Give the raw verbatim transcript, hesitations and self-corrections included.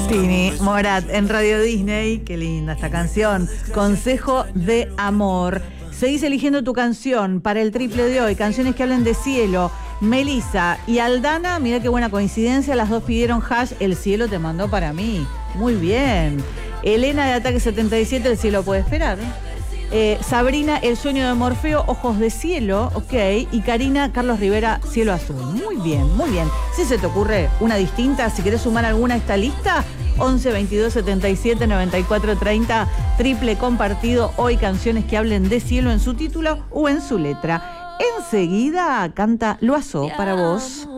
Tini Morat en Radio Disney, qué linda esta canción. Consejo de amor. Seguís eligiendo tu canción para el triple de hoy, canciones que hablen de cielo. Melissa y Aldana, mira qué buena coincidencia, las dos pidieron hash, el cielo te mandó para mí. Muy bien. Elena de Ataque setenta y siete, el cielo puede esperar. Eh, Sabrina, El sueño de Morfeo, Ojos de cielo, ok. Y Karina, Carlos Rivera, Cielo azul. Muy bien, muy bien. Si se te ocurre una distinta, si querés sumar alguna a esta lista, once, veintidós, setenta y siete, noventa y cuatro, treinta, triple compartido. Hoy canciones que hablen de cielo en su título o en su letra. Enseguida canta Loazó para vos.